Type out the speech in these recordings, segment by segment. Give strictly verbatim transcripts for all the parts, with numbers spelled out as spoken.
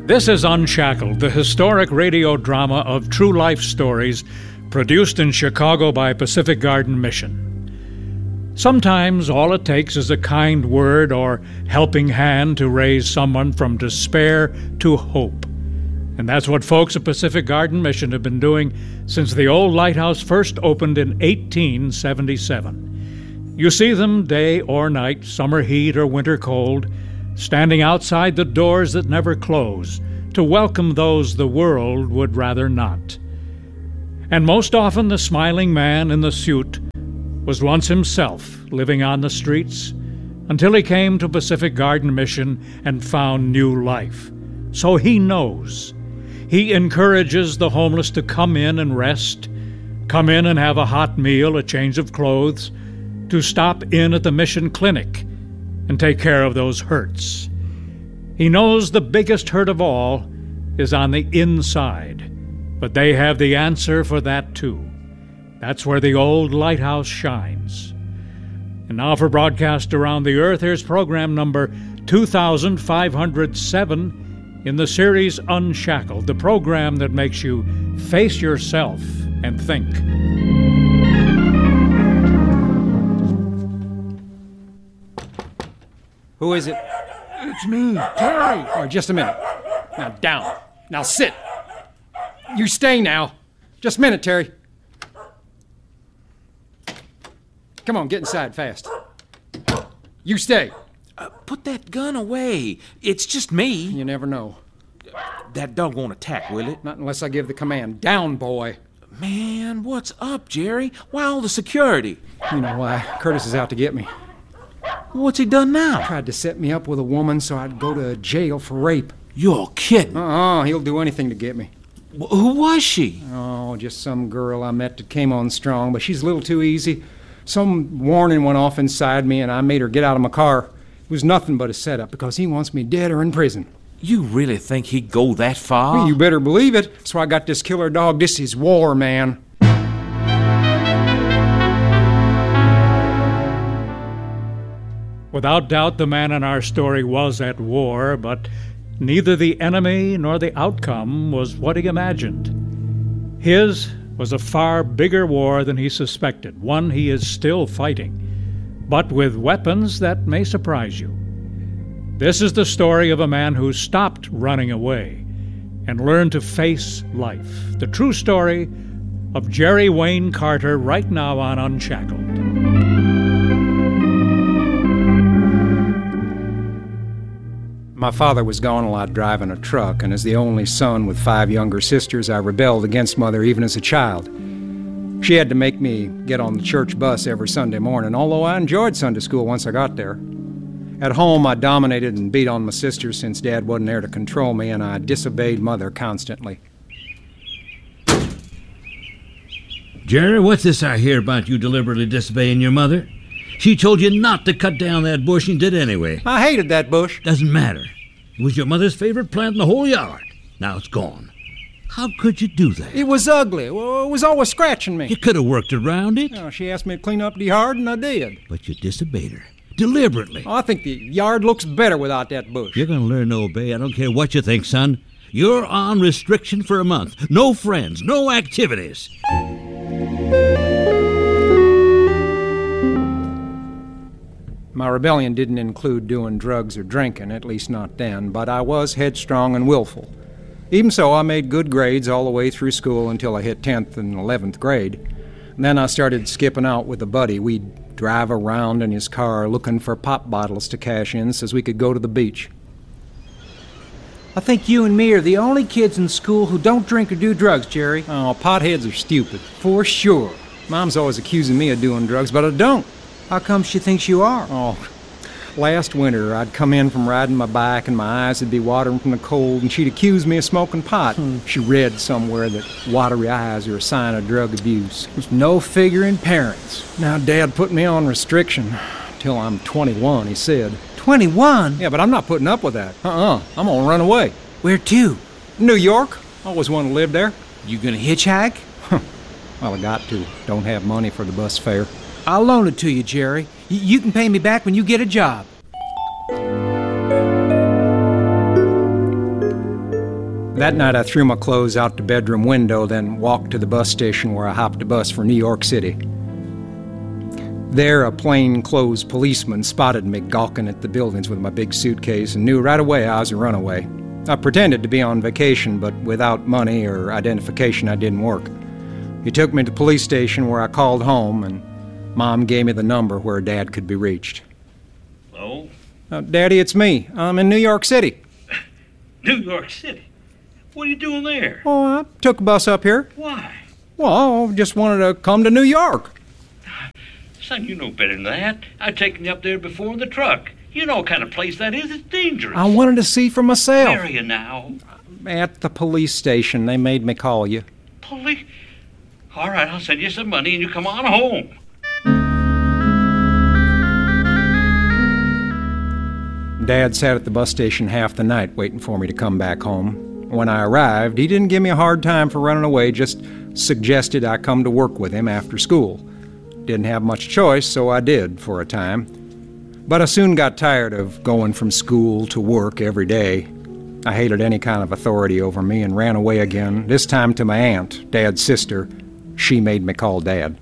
This is Unshackled, the historic radio drama of true life stories produced in Chicago by Pacific Garden Mission. Sometimes all it takes is a kind word or helping hand to raise someone from despair to hope. And that's what folks at Pacific Garden Mission have been doing since the old lighthouse first opened in eighteen seventy-seven. You see them day or night, summer heat or winter cold, standing outside the doors that never close to welcome those the world would rather not. And most often the smiling man in the suit was once himself living on the streets until he came to Pacific Garden Mission and found new life. So he knows. He encourages the homeless to come in and rest, come in and have a hot meal, a change of clothes, to stop in at the mission clinic and take care of those hurts. He knows the biggest hurt of all is on the inside, but they have the answer for that too. That's where the old lighthouse shines. And now for broadcast around the earth, here's program number two thousand five hundred seven in the series Unshackled, the program that makes you face yourself and think. Who is it? It's me, Terry. All right, just a minute. Now, down. Now, sit. You stay now. Just a minute, Terry. Come on, get inside fast. You stay. Uh, put that gun away. It's just me. You never know. That dog won't attack, will it? Not unless I give the command. Down, boy. Man, what's up, Jerry? Why all the security? You know why. Curtis is out to get me. What's he done now? Tried to set me up with a woman so I'd go to jail for rape. You're kidding. Uh-uh, he'll do anything to get me. W- who was she? Oh, just some girl I met that came on strong, but she's a little too easy. Some warning went off inside me, and I made her get out of my car. It was nothing but a setup, because he wants me dead or in prison. You really think he'd go that far? Well, you better believe it. That's why I got this killer dog. This is war, man. Without doubt, the man in our story was at war, but neither the enemy nor the outcome was what he imagined. His was a far bigger war than he suspected, one he is still fighting, but with weapons that may surprise you. This is the story of a man who stopped running away and learned to face life. The true story of Jerry Wayne Carter, right now on Unshackled. My father was gone a lot driving a truck, and as the only son with five younger sisters, I rebelled against Mother even as a child. She had to make me get on the church bus every Sunday morning, although I enjoyed Sunday school once I got there. At home, I dominated and beat on my sisters since Dad wasn't there to control me, and I disobeyed Mother constantly. Jerry, what's this I hear about you deliberately disobeying your mother? She told you not to cut down that bush and did anyway. I hated that bush. Doesn't matter. It was your mother's favorite plant in the whole yard. Now it's gone. How could you do that? It was ugly. Well, it was always scratching me. You could have worked around it. Oh, she asked me to clean up the yard, and I did. But you disobeyed her. Deliberately. Oh, I think the yard looks better without that bush. You're going to learn to obey. I don't care what you think, son. You're on restriction for a month. No friends, no activities. My rebellion didn't include doing drugs or drinking, at least not then, but I was headstrong and willful. Even so, I made good grades all the way through school until I hit tenth and eleventh grade. And then I started skipping out with a buddy. We'd drive around in his car looking for pop bottles to cash in so we could go to the beach. I think you and me are the only kids in school who don't drink or do drugs, Jerry. Oh, potheads are stupid, for sure. Mom's always accusing me of doing drugs, but I don't. How come she thinks you are? Oh, last winter, I'd come in from riding my bike and my eyes would be watering from the cold, and she'd accuse me of smoking pot. Hmm. She read somewhere that watery eyes are a sign of drug abuse. There's no figure in parents. Now, Dad put me on restriction till I'm twenty-one, he said. twenty-one? Yeah, but I'm not putting up with that. Uh-uh. I'm gonna run away. Where to? New York. Always wanted to live there. You gonna hitchhike? Well, I got to. Don't have money for the bus fare. I'll loan it to you, Jerry. Y- you can pay me back when you get a job. That night I threw my clothes out the bedroom window, then walked to the bus station where I hopped a bus for New York City. There, a plainclothes policeman spotted me gawking at the buildings with my big suitcase and knew right away I was a runaway. I pretended to be on vacation, but without money or identification, I didn't work. He took me to the police station where I called home, and Mom gave me the number where Dad could be reached. Hello? Uh, Daddy, it's me. I'm in New York City. New York City? What are you doing there? Oh, I took a bus up here. Why? Well, I just wanted to come to New York. Son, you know better than that. I've taken you up there before in the truck. You know what kind of place that is. It's dangerous. I wanted to see for myself. Where are you now? At the police station. They made me call you. Police? All right, I'll send you some money and you come on home. Dad sat at the bus station half the night waiting for me to come back home. When I arrived, he didn't give me a hard time for running away, just suggested I come to work with him after school. Didn't have much choice, so I did for a time. But I soon got tired of going from school to work every day. I hated any kind of authority over me and ran away again, this time to my aunt, Dad's sister. She made me call Dad.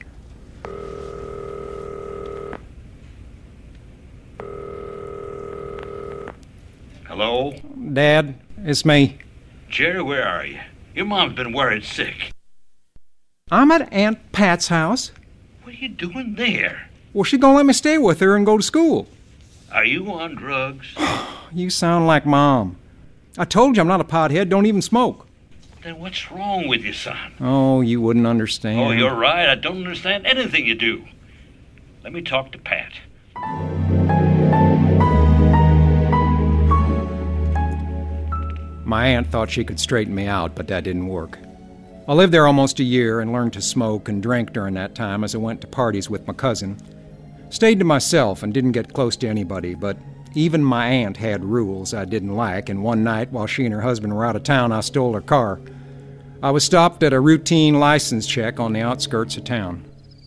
Hello? Dad, it's me. Jerry, where are you? Your mom's been worried sick. I'm at Aunt Pat's house. What are you doing there? Well, she gonna let me stay with her and go to school. Are you on drugs? You sound like Mom. I told you I'm not a pothead, don't even smoke. Then what's wrong with you, son? Oh, you wouldn't understand. Oh, you're right. I don't understand anything you do. Let me talk to Pat. My aunt thought she could straighten me out, but that didn't work. I lived there almost a year and learned to smoke and drink during that time as I went to parties with my cousin. Stayed to myself and didn't get close to anybody, but even my aunt had rules I didn't like, and one night, while she and her husband were out of town, I stole her car. I was stopped at a routine license check on the outskirts of town.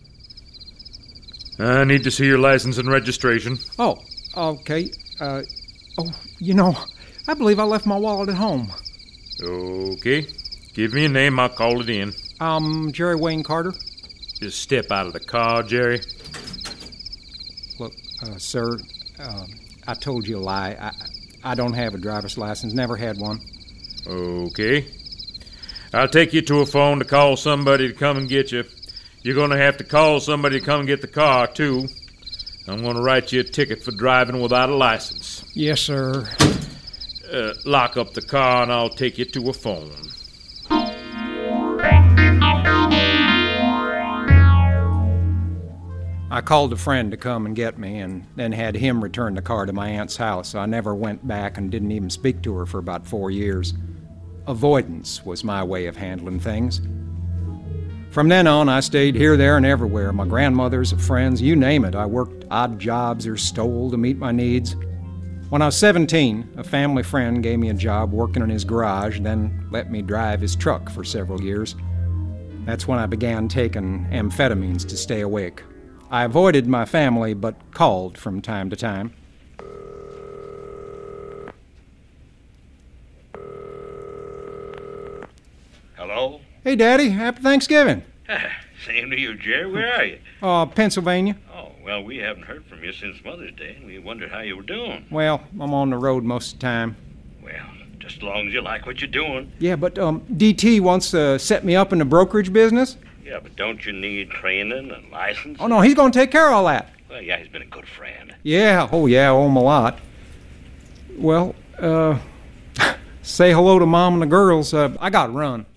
I need to see your license and registration. Oh, okay. Uh, oh, you know, I believe I left my wallet at home. Okay. Give me a name, I'll call it in. Um, Jerry Wayne Carter. Just step out of the car, Jerry. Look, uh, sir, uh, I told you a lie. I, I don't have a driver's license, never had one. Okay. I'll take you to a phone to call somebody to come and get you. You're going to have to call somebody to come and get the car, too. I'm going to write you a ticket for driving without a license. Yes, sir. Uh, lock up the car and I'll take you to a phone. I called a friend to come and get me and then had him return the car to my aunt's house. I never went back and didn't even speak to her for about four years. Avoidance was my way of handling things. From then on, I stayed here, there, and everywhere. My grandmothers, friends, you name it. I worked odd jobs or stole to meet my needs. When I was seventeen, a family friend gave me a job working in his garage, then let me drive his truck for several years. That's when I began taking amphetamines to stay awake. I avoided my family, but called from time to time. Hello? Hey, Daddy, happy Thanksgiving. Same to you, Jerry. Where are you? Uh, Pennsylvania. Oh, well, we haven't heard from you since Mother's Day. We wondered how you were doing. Well, I'm on the road most of the time. Well, just as long as you like what you're doing. Yeah, but um, D T wants to set me up in the brokerage business. Yeah, but don't you need training and license? Oh, no, he's going to take care of all that. Well, yeah, he's been a good friend. Yeah, oh, yeah, I owe him a lot. Well, uh, say hello to Mom and the girls. Uh, I got to run.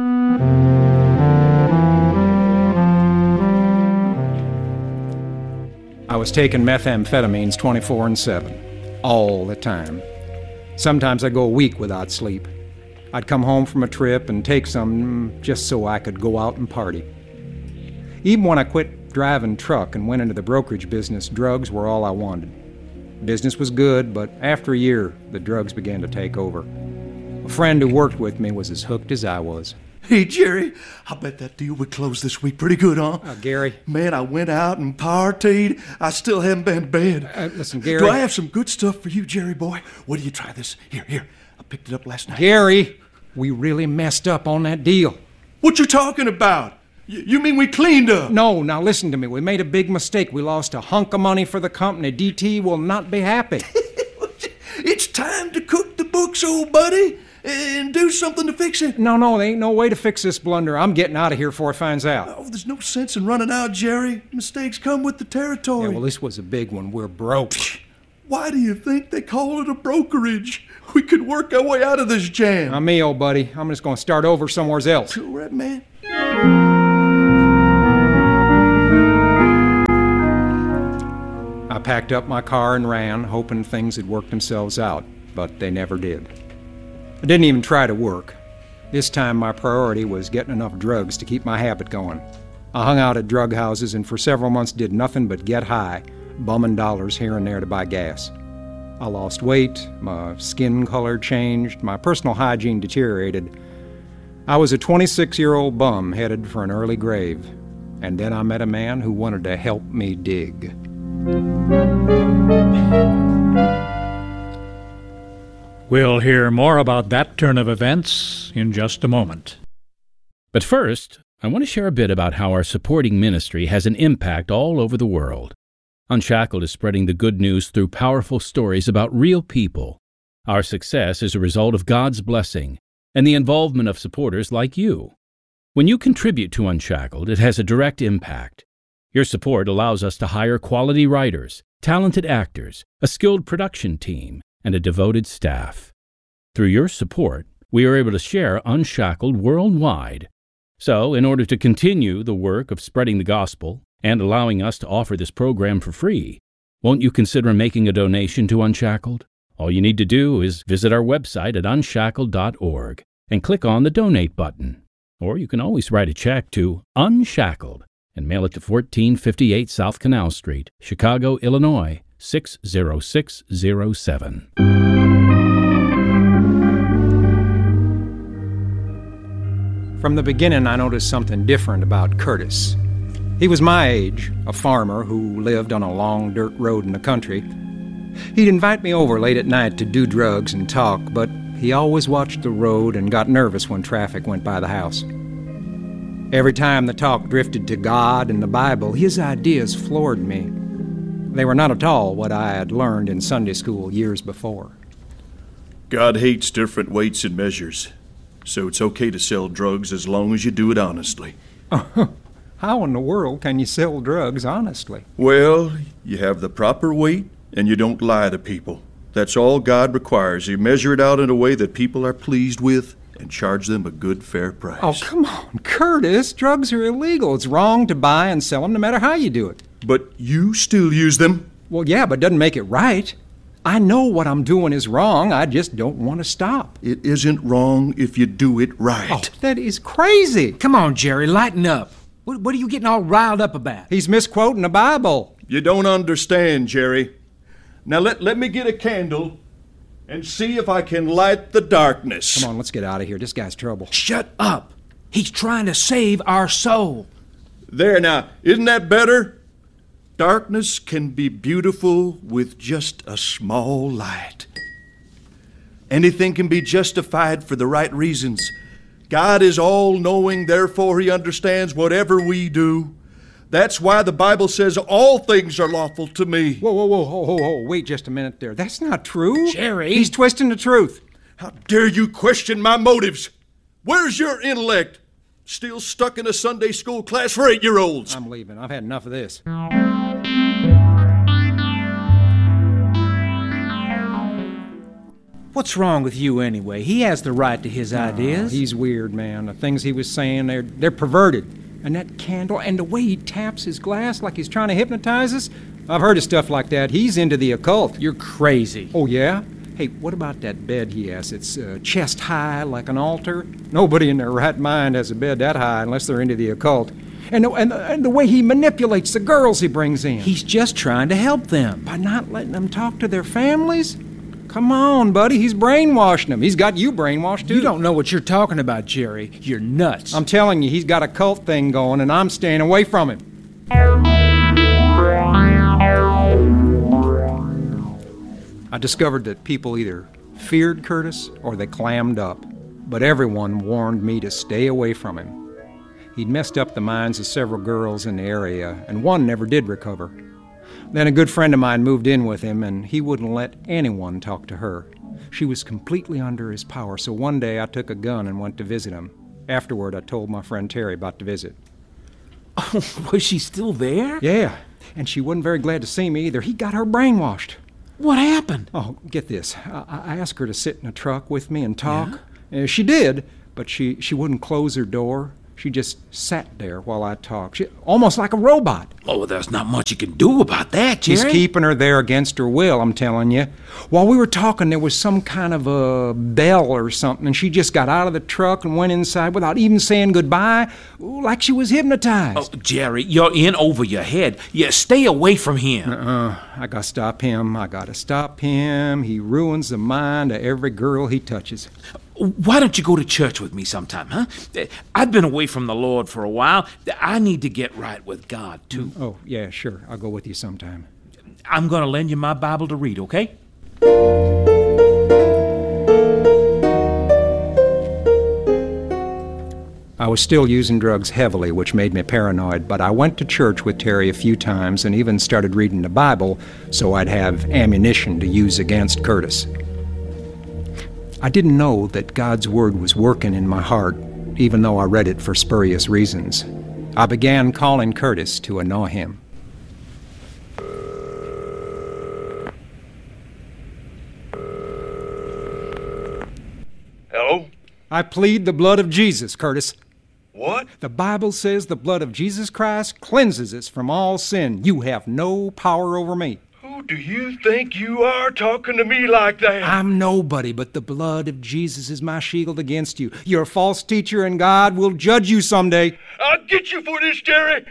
I was taking methamphetamines twenty-four and seven, all the time. Sometimes I'd go a week without sleep. I'd come home from a trip and take some just so I could go out and party. Even when I quit driving truck and went into the brokerage business, drugs were all I wanted. Business was good, but after a year, the drugs began to take over. A friend who worked with me was as hooked as I was. Hey, Jerry, I bet that deal would close this week pretty good, huh? Uh, Gary. Man, I went out and partied. I still haven't been to bed. Uh, listen, Gary. Do I have some good stuff for you, Jerry boy? What do you try this? Here, here. I picked it up last night. Gary. We really messed up on that deal. What you talking about? Y- you mean we cleaned up? No, now listen to me. We made a big mistake. We lost a hunk of money for the company. D T will not be happy. It's time to cook the books, old buddy, and do something to fix it. No, no, there ain't no way to fix this blunder. I'm getting out of here before it finds out. Oh, there's no sense in running out, Jerry. Mistakes come with the territory. Yeah, well, this was a big one. We're broke. Why do you think they call it a brokerage? We could work our way out of this jam. Now, me, old buddy, I'm just going to start over somewhere else. All right, man. I packed up my car and ran, hoping things had worked themselves out, but they never did. I didn't even try to work. This time my priority was getting enough drugs to keep my habit going. I hung out at drug houses and for several months did nothing but get high, bumming dollars here and there to buy gas. I lost weight, my skin color changed, my personal hygiene deteriorated. I was a twenty-six-year-old bum headed for an early grave, and then I met a man who wanted to help me dig. We'll hear more about that turn of events in just a moment. But first, I want to share a bit about how our supporting ministry has an impact all over the world. Unshackled is spreading the good news through powerful stories about real people. Our success is a result of God's blessing and the involvement of supporters like you. When you contribute to Unshackled, it has a direct impact. Your support allows us to hire quality writers, talented actors, a skilled production team, and a devoted staff. Through your support, we are able to share Unshackled worldwide. So, in order to continue the work of spreading the gospel and allowing us to offer this program for free, won't you consider making a donation to Unshackled? All you need to do is visit our website at unshackled dot org and click on the Donate button. Or you can always write a check to Unshackled and mail it to fourteen fifty-eight South Canal Street, Chicago, Illinois, six zero six zero seven. From the beginning, I noticed something different about Curtis. He was my age, a farmer who lived on a long dirt road in the country. He'd invite me over late at night to do drugs and talk, but he always watched the road and got nervous when traffic went by the house. Every time the talk drifted to God and the Bible, his ideas floored me. They were not at all what I had learned in Sunday school years before. God hates different weights and measures, so it's okay to sell drugs as long as you do it honestly. How in the world can you sell drugs honestly? Well, you have the proper weight and you don't lie to people. That's all God requires. You measure it out in a way that people are pleased with and charge them a good, fair price. Oh, come on, Curtis. Drugs are illegal. It's wrong to buy and sell them no matter how you do it. But you still use them? Well, yeah, but it doesn't make it right. I know what I'm doing is wrong. I just don't want to stop. It isn't wrong if you do it right. Oh, that is crazy. Come on, Jerry, lighten up. What, what are you getting all riled up about? He's misquoting the Bible. You don't understand, Jerry. Now let, let me get a candle and see if I can light the darkness. Come on, let's get out of here. This guy's trouble. Shut up. He's trying to save our soul. There now, isn't that better? Darkness can be beautiful with just a small light. Anything can be justified for the right reasons. God is all-knowing, therefore he understands whatever we do. That's why the Bible says all things are lawful to me. Whoa, whoa, whoa, ho, ho, ho. Wait just a minute there. That's not true. Jerry. He's twisting the truth. How dare you question my motives? Where's your intellect? Still stuck in a Sunday school class for eight-year-olds. I'm leaving. I've had enough of this. What's wrong with you anyway? He has the right to his ideas. Oh, he's weird, man. The things he was saying, they're, they're perverted. And that candle, and the way he taps his glass like he's trying to hypnotize us. I've heard of stuff like that. He's into the occult. You're crazy. Oh, yeah? Hey, what about that bed he has? It's uh, chest high like an altar. Nobody in their right mind has a bed that high unless they're into the occult. And the, and, the, and the way he manipulates the girls he brings in. He's just trying to help them. By not letting them talk to their families? Come on, buddy. He's brainwashing them. He's got you brainwashed, too. You don't know what you're talking about, Jerry. You're nuts. I'm telling you, he's got a cult thing going, and I'm staying away from him. I discovered that people either feared Curtis or they clammed up. but everyone warned me to stay away from him. He'd messed up the minds of several girls in the area, and one never did recover. Then a good friend of mine moved in with him, and he wouldn't let anyone talk to her. She was completely under his power, so one day I took a gun and went to visit him. Afterward, I told my friend Terry about the visit. Oh, was she still there? Yeah, and she wasn't very glad to see me either. He got her brainwashed. What happened? Oh, get this. I, I asked her to sit in a truck with me and talk. Yeah? Uh, she did, but she, she wouldn't close her door. She just sat there while I talked, she, almost like a robot. Oh, well, there's not much you can do about that, Jerry. He's keeping her there against her will, I'm telling you. While we were talking, there was some kind of a bell or something, and she just got out of the truck and went inside without even saying goodbye, like she was hypnotized. Oh, Jerry, you're in over your head. Yeah, stay away from him. Uh-uh. I gotta stop him. I gotta stop him. He ruins the mind of every girl he touches. Why don't you go to church with me sometime, huh? I've been away from the Lord for a while. I need to get right with God, too. Oh, yeah, sure. I'll go with you sometime. I'm going to lend you my Bible to read, okay? I was still using drugs heavily, which made me paranoid, but I went to church with Terry a few times and even started reading the Bible so I'd have ammunition to use against Curtis. I didn't know that God's Word was working in my heart, even though I read it for spurious reasons. I began calling Curtis to annoy him. Hello? I plead the blood of Jesus, Curtis. What? The Bible says the blood of Jesus Christ cleanses us from all sin. You have no power over me. Who do you think you are talking to me like that? I'm nobody, but the blood of Jesus is my shield against you. You're a false teacher, and God will judge you someday. I'll get you for this, Jerry.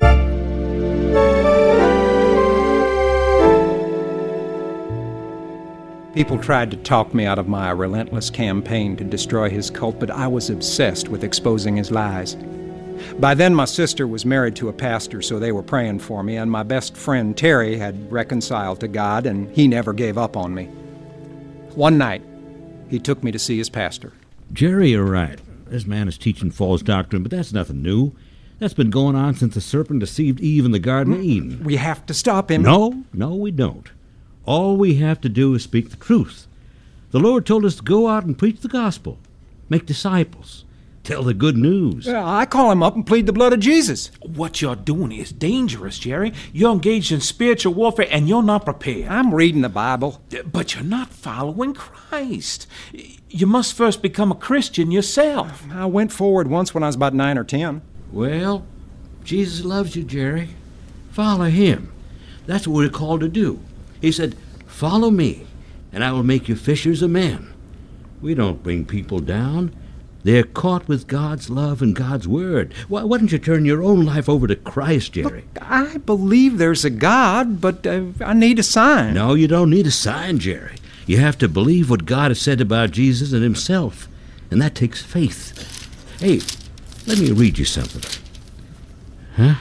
People tried to talk me out of my relentless campaign to destroy his cult, but I was obsessed with exposing his lies. By then, my sister was married to a pastor, so they were praying for me, and my best friend Terry had reconciled to God, and he never gave up on me. One night, he took me to see his pastor. Jerry, you're right. This man is teaching false doctrine, but that's nothing new. That's been going on since the serpent deceived Eve in the Garden of Eden. We have to stop him. No, no, we don't. All we have to do is speak the truth. The Lord told us to go out and preach the gospel, make disciples, tell the good news. Well, I call him up and plead the blood of Jesus. What you're doing is dangerous, Jerry. You're engaged in spiritual warfare, and you're not prepared. I'm reading the Bible. But you're not following Christ. You must first become a Christian yourself. I went forward once when I was about nine or ten. Well, Jesus loves you, Jerry. Follow him. That's what we're called to do. He said, follow me, and I will make you fishers of men. We don't bring people down. They're caught with God's love and God's word. Why, why don't you turn your own life over to Christ, Jerry? Look, I believe there's a God, but uh, I need a sign. No, you don't need a sign, Jerry. You have to believe what God has said about Jesus and himself, and that takes faith. Hey, let me read you something. Huh?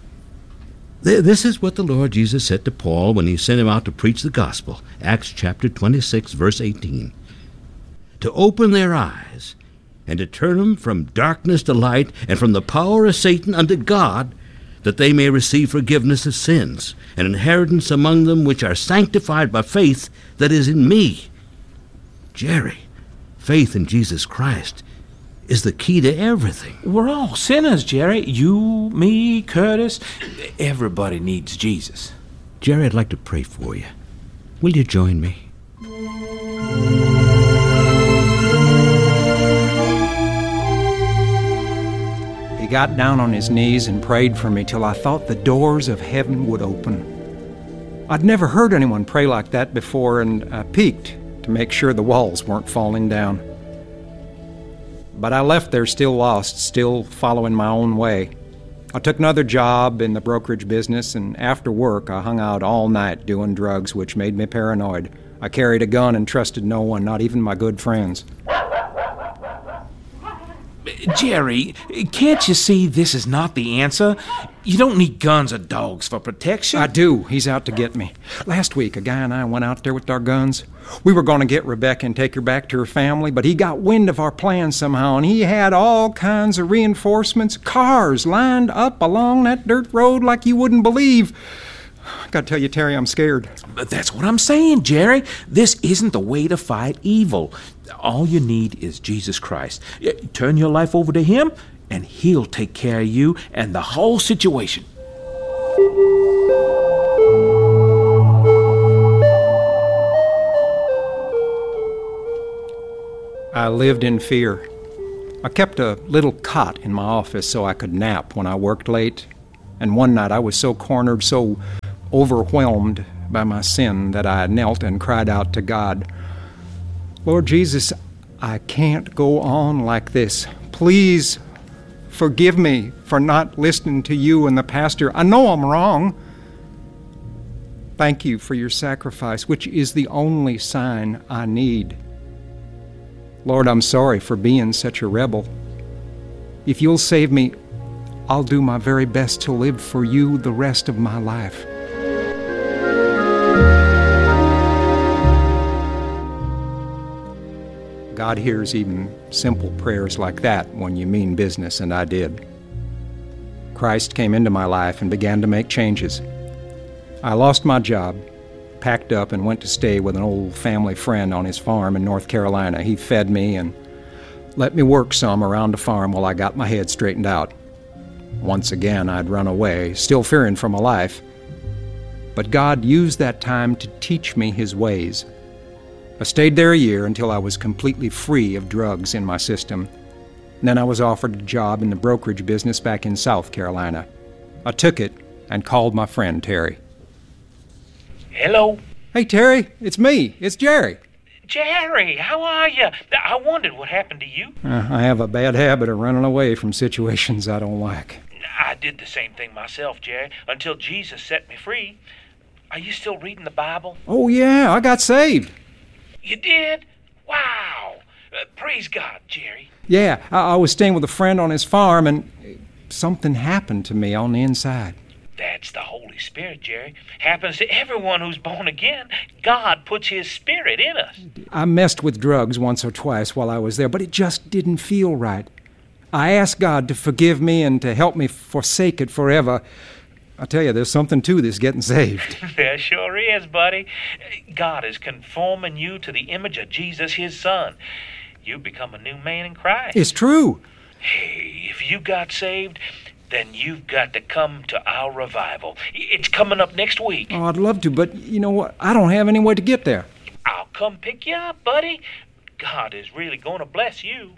This is what the Lord Jesus said to Paul when he sent him out to preach the gospel. Acts chapter twenty-six, verse eighteen. To open their eyes and to turn them from darkness to light and from the power of Satan unto God, that they may receive forgiveness of sins, an inheritance among them which are sanctified by faith that is in me. Jerry, faith in Jesus Christ is the key to everything. We're all sinners, Jerry. You, me, Curtis. Everybody needs Jesus. Jerry, I'd like to pray for you. Will you join me? He got down on his knees and prayed for me till I thought the doors of heaven would open. I'd never heard anyone pray like that before, and I peeked to make sure the walls weren't falling down. But I left there still lost, still following my own way. I took another job in the brokerage business, and after work I hung out all night doing drugs, which made me paranoid. I carried a gun and trusted no one, not even my good friends. Jerry, can't you see this is not the answer? You don't need guns or dogs for protection. I do. He's out to get me. Last week, a guy and I went out there with our guns. We were going to get Rebecca and take her back to her family, but he got wind of our plan somehow, and he had all kinds of reinforcements, cars lined up along that dirt road like you wouldn't believe. I gotta tell you, Terry, I'm scared. But that's what I'm saying, Jerry. This isn't the way to fight evil. All you need is Jesus Christ. Turn your life over to Him, and He'll take care of you and the whole situation. I lived in fear. I kept a little cot in my office so I could nap when I worked late. And one night I was so cornered, so overwhelmed by my sin that I knelt and cried out to God, Lord Jesus, I can't go on like this. Please forgive me for not listening to you and the pastor. I know I'm wrong. Thank you for your sacrifice, which is the only sign I need. Lord, I'm sorry for being such a rebel. If you'll save me, I'll do my very best to live for you the rest of my life. God hears even simple prayers like that when you mean business, and I did. Christ came into my life and began to make changes. I lost my job, packed up, and went to stay with an old family friend on his farm in North Carolina. He fed me and let me work some around the farm while I got my head straightened out. Once again, I'd run away, still fearing for my life. But God used that time to teach me His ways. I stayed there a year until I was completely free of drugs in my system. Then I was offered a job in the brokerage business back in South Carolina. I took it and called my friend Terry. Hello? Hey, Terry, it's me. It's Jerry. Jerry, how are you? I wondered what happened to you. Uh, I have a bad habit of running away from situations I don't like. I did the same thing myself, Jerry, until Jesus set me free. Are you still reading the Bible? Oh, yeah, I got saved. You did? Wow. Uh, praise God, Jerry. Yeah, I, I was staying with a friend on his farm, and something happened to me on the inside. That's the Holy Spirit, Jerry. Happens to everyone who's born again. God puts His Spirit in us. I messed with drugs once or twice while I was there, but it just didn't feel right. I asked God to forgive me and to help me forsake it forever. I tell you, there's something to this getting saved. There sure is, buddy. God is conforming you to the image of Jesus, His Son. You become a new man in Christ. It's true. Hey, if you got saved, then you've got to come to our revival. It's coming up next week. Oh, I'd love to, but you know what? I don't have any way to get there. I'll come pick you up, buddy. God is really going to bless you.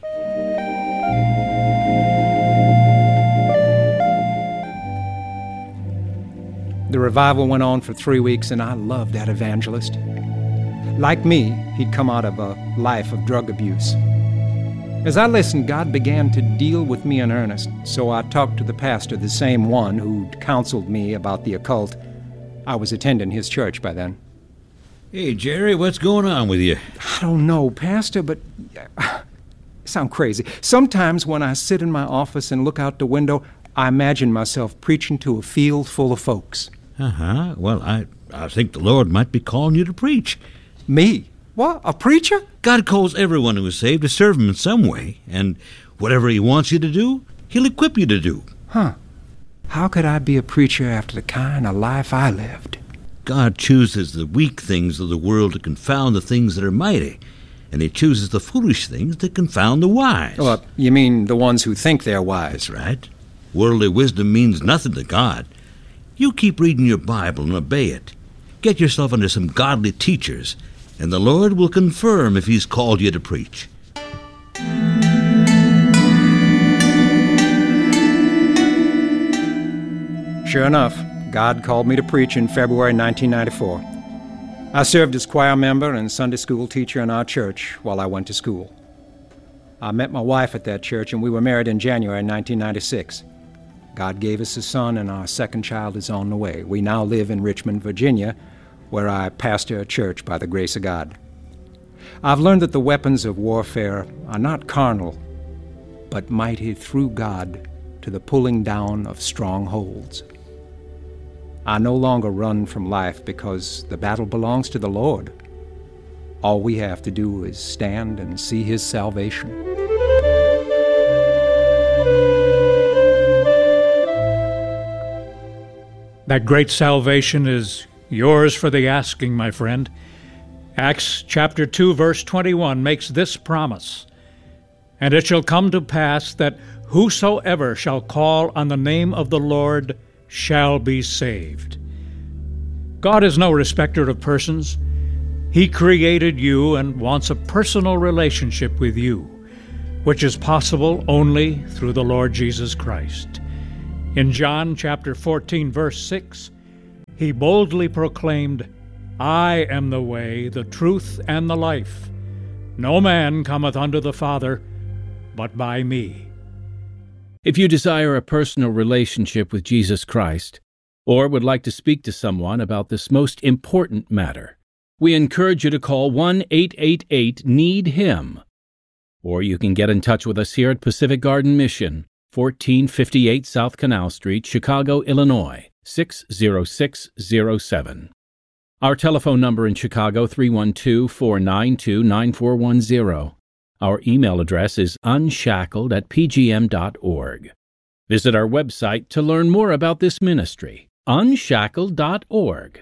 The revival went on for three weeks, and I loved that evangelist. Like me, he'd come out of a life of drug abuse. As I listened, God began to deal with me in earnest, so I talked to the pastor, the same one who'd counseled me about the occult. I was attending his church by then. Hey, Jerry, what's going on with you? I don't know, Pastor, but I sound crazy. Sometimes when I sit in my office and look out the window, I imagine myself preaching to a field full of folks. Uh-huh. Well, I, I think the Lord might be calling you to preach. Me? What? A preacher? God calls everyone who is saved to serve Him in some way, and whatever He wants you to do, He'll equip you to do. Huh. How could I be a preacher after the kind of life I lived? God chooses the weak things of the world to confound the things that are mighty, and He chooses the foolish things to confound the wise. Well, you mean the ones who think they're wise? That's right. Worldly wisdom means nothing to God. You keep reading your Bible and obey it. Get yourself under some godly teachers, and the Lord will confirm if He's called you to preach. Sure enough, God called me to preach in February nineteen ninety-four. I served as choir member and Sunday school teacher in our church while I went to school. I met my wife at that church, and we were married in January nineteen ninety-six. God gave us a son, and our second child is on the way. We now live in Richmond, Virginia, where I pastor a church by the grace of God. I've learned that the weapons of warfare are not carnal, but mighty through God to the pulling down of strongholds. I no longer run from life because the battle belongs to the Lord. All we have to do is stand and see His salvation. That great salvation is yours for the asking, my friend. Acts chapter two, verse twenty-one makes this promise, "And it shall come to pass that whosoever shall call on the name of the Lord shall be saved." God is no respecter of persons. He created you and wants a personal relationship with you, which is possible only through the Lord Jesus Christ. In John chapter fourteen, verse six, He boldly proclaimed, "I am the way, the truth, and the life. No man cometh unto the Father but by me." If you desire a personal relationship with Jesus Christ, or would like to speak to someone about this most important matter, we encourage you to call one eight eight eight need him. Or you can get in touch with us here at Pacific Garden Mission, fourteen fifty-eight South Canal Street, Chicago, Illinois, six zero six zero seven. Our telephone number in Chicago, three one two, four nine two, nine four one zero. Our email address is unshackled at p g m dot org. Visit our website to learn more about this ministry, unshackled dot org.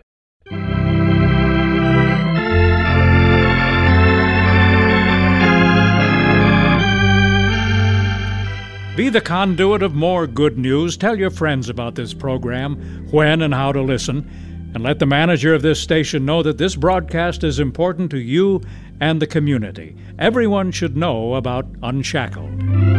Be the conduit of more good news. Tell your friends about this program, when and how to listen, and let the manager of this station know that this broadcast is important to you and the community. Everyone should know about Unshackled.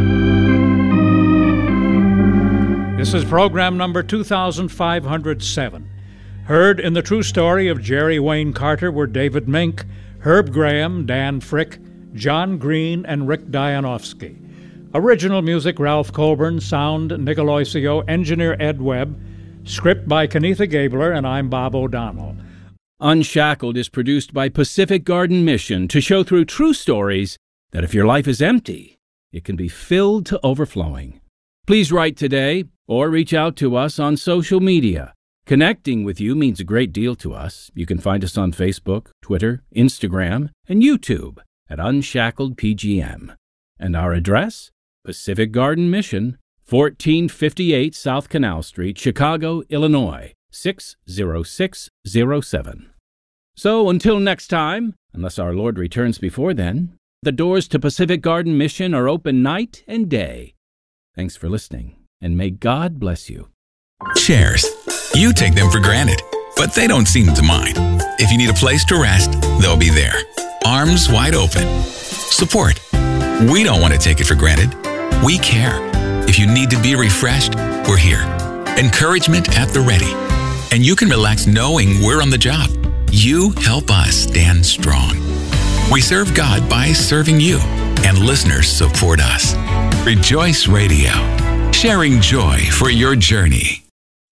This is program number two thousand five hundred seven. Heard in the true story of Jerry Wayne Carter were David Mink, Herb Graham, Dan Frick, John Green, and Rick Dianowski. Original music, Ralph Colburn. Sound, Nicoloisio. Engineer, Ed Webb. Script by Kenitha Gabler, and I'm Bob O'Donnell. Unshackled is produced by Pacific Garden Mission to show through true stories that if your life is empty, it can be filled to overflowing. Please write today or reach out to us on social media. Connecting with you means a great deal to us. You can find us on Facebook, Twitter, Instagram, and YouTube at Unshackled P G M. And our address? Pacific Garden Mission, fourteen fifty-eight South Canal Street, Chicago, Illinois, six zero six zero seven. So until next time, unless our Lord returns before then, the doors to Pacific Garden Mission are open night and day. Thanks for listening, and may God bless you. Chairs. You take them for granted, but they don't seem to mind. If you need a place to rest, they'll be there. Arms wide open. Support. We don't want to take it for granted. We care. If you need to be refreshed, we're here. Encouragement at the ready. And you can relax knowing we're on the job. You help us stand strong. We serve God by serving you, and listeners support us. Rejoice Radio, sharing joy for your journey.